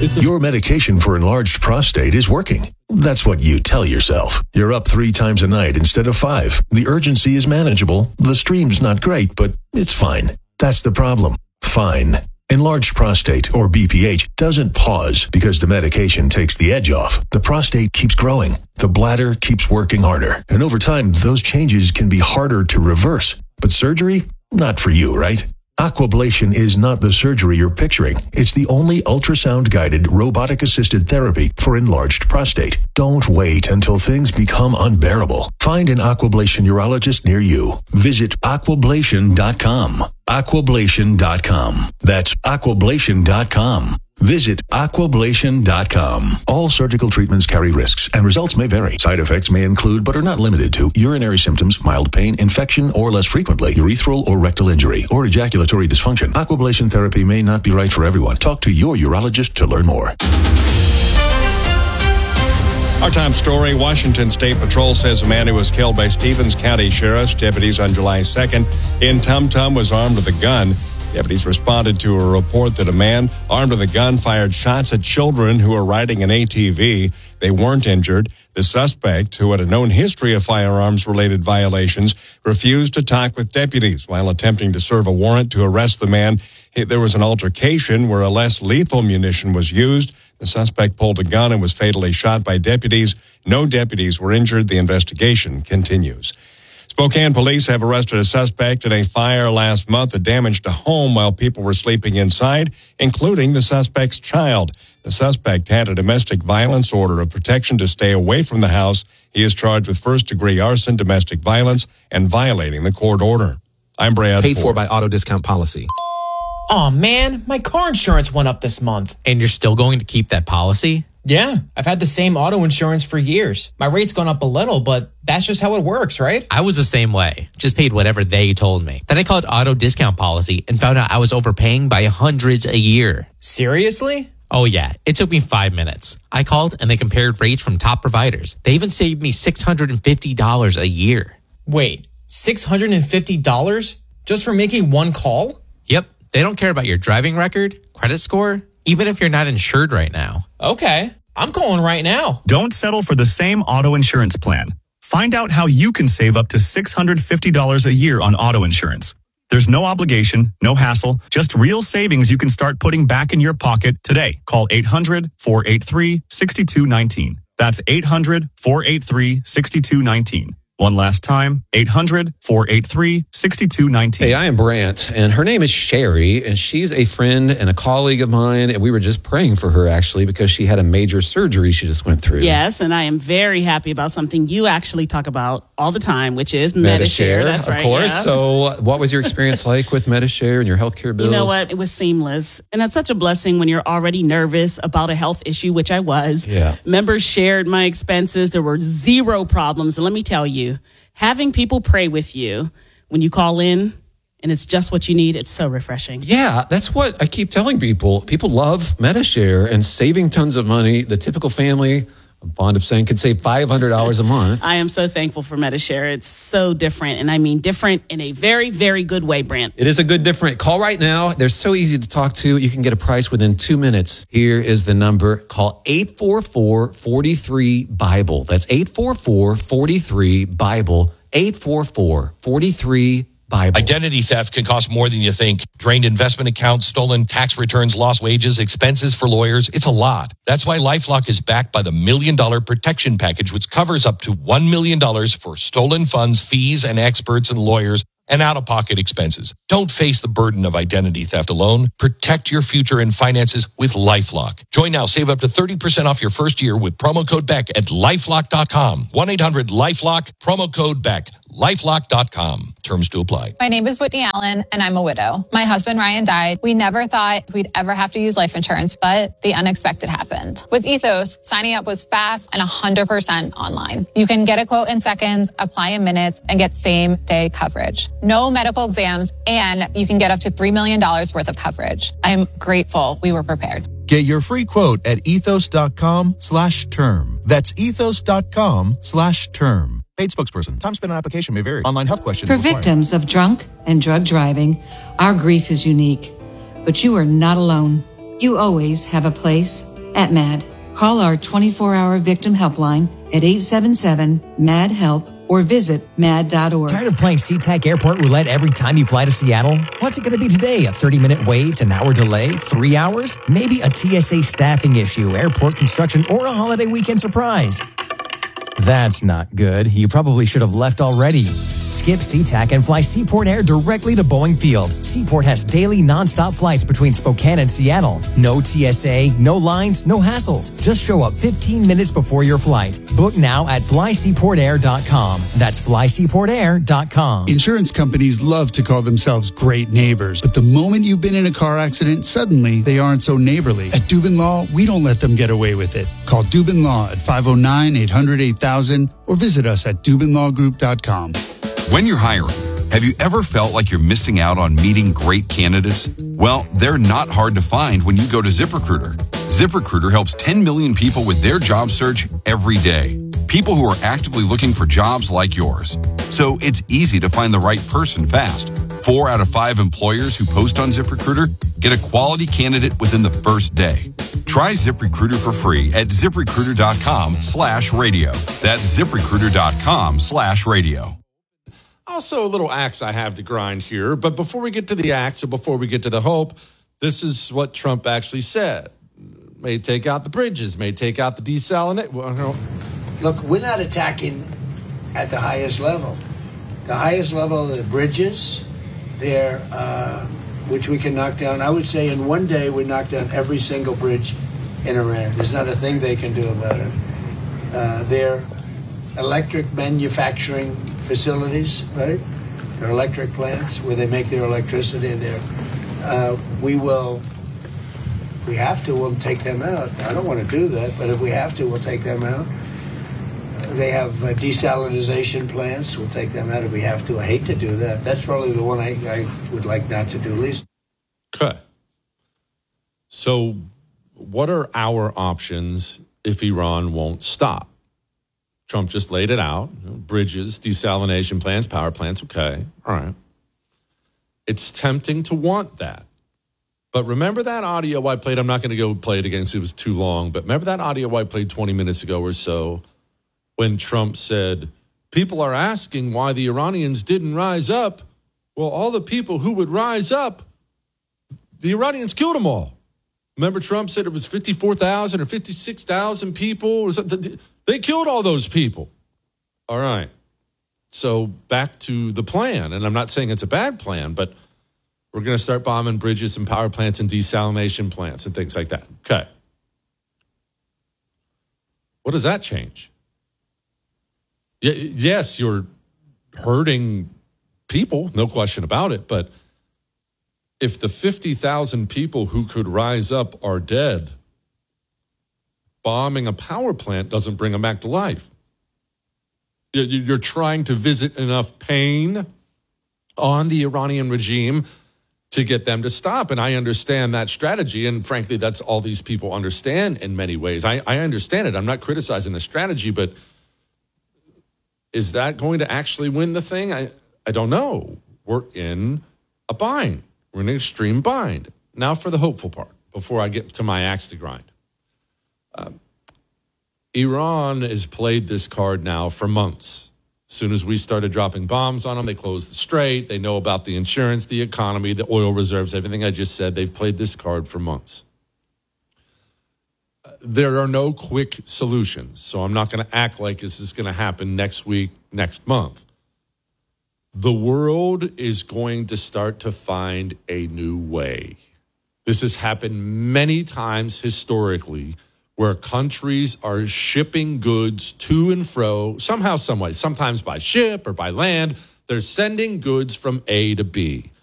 Your medication for enlarged prostate is working. That's what you tell yourself. You're up 3 times a night instead of 5. The urgency is manageable. The stream's not great, but it's fine. That's the problem. Fine. Enlarged prostate, or BPH, doesn't pause because the medication takes the edge off. The prostate keeps growing. The bladder keeps working harder. And over time, those changes can be harder to reverse. But surgery? Not for you, right? Aquablation is not the surgery you're picturing. It's the only ultrasound-guided, robotic-assisted therapy for enlarged prostate. Don't wait until things become unbearable. Find an Aquablation urologist near you. Visit aquablation.com. Aquablation.com. That's aquablation.com. Visit aquablation.com. All surgical treatments carry risks, and results may vary. Side effects may include, but are not limited to, urinary symptoms, mild pain, infection, or less frequently, urethral or rectal injury, or ejaculatory dysfunction. Aquablation therapy may not be right for everyone. Talk to your urologist to learn more. Our top story, Washington State Patrol says a man who was killed by Stevens County Sheriff's deputies on July 2nd in Tum Tum was armed with a gun. Deputies responded to a report that a man armed with a gun fired shots at children who were riding an ATV. They weren't injured. The suspect, who had a known history of firearms-related violations, refused to talk with deputies while attempting to serve a warrant to arrest the man. There was an altercation where a less lethal munition was used. The suspect pulled a gun and was fatally shot by deputies. No deputies were injured. The investigation continues. Spokane police have arrested a suspect in a fire last month that damaged a home while people were sleeping inside, including the suspect's child. The suspect had a domestic violence order of protection to stay away from the house. He is charged with first-degree arson, domestic violence, and violating the court order. I'm Brad. Paid for by Auto Discount Policy. Aw, man, my car insurance went up this month. And you're still going to keep that policy? Yeah, I've had the same auto insurance for years. My rate's gone up a little, but that's just how it works, right? I was the same way. Just paid whatever they told me. Then I called Auto Discount Policy and found out I was overpaying by hundreds a year. Seriously? Oh yeah, it took me 5 minutes. I called and they compared rates from top providers. They even saved me $650 a year. Wait, $650 just for making one call? Yep, they don't care about your driving record, credit score, even if you're not insured right now. Okay, I'm calling right now. Don't settle for the same auto insurance plan. Find out how you can save up to $650 a year on auto insurance. There's no obligation, no hassle, just real savings you can start putting back in your pocket today. Call 800-483-6219. That's 800-483-6219. One last time, 800-483-6219. Hey, I am Brant, and her name is Sherry, and she's a friend and a colleague of mine, and we were just praying for her, actually, because she had a major surgery she just went through. Yes, and I am very happy about something you actually talk about all the time, which is Medi-Share. That's right, of course. Yeah. So what was your experience like with Medi-Share and your healthcare bills? You know what? It was seamless, and that's such a blessing when you're already nervous about a health issue, which I was. Yeah. Members shared my expenses. There were zero problems, and let me tell you, having people pray with you when you call in and it's just what you need, it's so refreshing. Yeah, that's what I keep telling people. People love Medi-Share and saving tons of money. The typical family, I'm fond of saying, could save $500 a month. I am so thankful for Medi-Share. It's so different, and I mean different in a very, very good way, Brant. It is a good different. Call right now. They're so easy to talk to. You can get a price within 2 minutes. Here is the number. Call 844-43-BIBLE. That's 844-43-BIBLE. 844-43-BIBLE. Identity theft can cost more than you think. Drained investment accounts, stolen tax returns, lost wages, expenses for lawyers. It's a lot. That's why LifeLock is backed by the $1 Million Protection Package, which covers up to $1 million for stolen funds, fees, and experts and lawyers, and out-of-pocket expenses. Don't face the burden of identity theft alone. Protect your future and finances with LifeLock. Join now. Save up to 30% off your first year with promo code BECK at LifeLock.com. 1-800-LifeLock, promo code BECK. LifeLock.com. Terms to apply. My name is Whitney Allen, and I'm a widow. My husband, Ryan, died. We never thought we'd ever have to use life insurance, but the unexpected happened. With Ethos, signing up was fast and 100% online. You can get a quote in seconds, apply in minutes, and get same-day coverage. No medical exams, and you can get up to $3 million worth of coverage. I'm grateful we were prepared. Get your free quote at ethos.com/term. That's ethos.com/term. Paid spokesperson. Time spent on application may vary. Online health questions For required. victims of drunk and drug driving, our grief is unique. But you are not alone. You always have a place at MAD. Call our 24-hour victim helpline at 877-MAD-HELP or visit mad.org. Tired of playing SeaTac Airport Roulette every time you fly to Seattle? What's it going to be today? A 30-minute wait, an hour delay, 3 hours? Maybe a TSA staffing issue, airport construction, or a holiday weekend surprise. That's not good. You probably should have left already. Skip SeaTac and fly Seaport Air directly to Boeing Field. Seaport has daily nonstop flights between Spokane and Seattle. No TSA, no lines, no hassles. Just show up 15 minutes before your flight. Book now at flyseaportair.com. That's flyseaportair.com. Insurance companies love to call themselves great neighbors, but the moment you've been in a car accident, suddenly they aren't so neighborly. At Dubin Law, we don't let them get away with it. Call Dubin Law at 509-800-8000 or visit us at dubinlawgroup.com. When you're hiring, have you ever felt like you're missing out on meeting great candidates? Well, they're not hard to find when you go to ZipRecruiter. ZipRecruiter helps 10 million people with their job search every day. People who are actively looking for jobs like yours. So it's easy to find the right person fast. 4 out of 5 employers who post on ZipRecruiter get a quality candidate within the first day. Try ZipRecruiter for free at ZipRecruiter.com/radio. That's ZipRecruiter.com/radio. Also, a little axe I have to grind here. But before we get to the axe or before we get to the hope, this is what Trump actually said. May take out the bridges, may take out the desalination. Look, we're not attacking at the highest level. The highest level of the bridges, which we can knock down. I would say in one day we knock down every single bridge in Iran. There's not a thing they can do about it. Their electric manufacturing facilities, right? Their electric plants where they make their electricity in there. We will, if we have to, we'll take them out. I don't want to do that, but if we have to, we'll take them out. They have desalination plants. We'll take them out if we have to. I hate to do that. That's probably the one I would like not to do least. Okay. So what are our options if Iran won't stop? Trump just laid it out. Bridges, desalination plants, power plants. Okay. All right. It's tempting to want that. But remember that audio I played? I'm not going to go play it again because it was too long. But remember that audio I played 20 minutes ago or so when Trump said, people are asking why the Iranians didn't rise up. Well, all the people who would rise up, the Iranians killed them all. Remember Trump said it was 54,000 or 56,000 people or something. They killed all those people. All right. So back to the plan. And I'm not saying it's a bad plan, but we're going to start bombing bridges and power plants and desalination plants and things like that. Okay. What does that change? Yes, you're hurting people, no question about it. But if the 50,000 people who could rise up are dead, bombing a power plant doesn't bring them back to life. You're trying to visit enough pain on the Iranian regime to get them to stop. And I understand that strategy. And frankly, that's all these people understand in many ways. I understand it. I'm not criticizing the strategy, but is that going to actually win the thing? I don't know. We're in a bind. We're in an extreme bind. Now for the hopeful part, before I get to my axe to grind. Iran has played this card now for months. As soon as we started dropping bombs on them, they closed the strait. They know about the insurance, the economy, the oil reserves, everything I just said. They've played this card for months. There are no quick solutions, so I'm not going to act like this is going to happen next week, next month. The world is going to start to find a new way. This has happened many times historically, where countries are shipping goods to and fro, somehow, some way, sometimes by ship or by land. They're sending goods from A to B.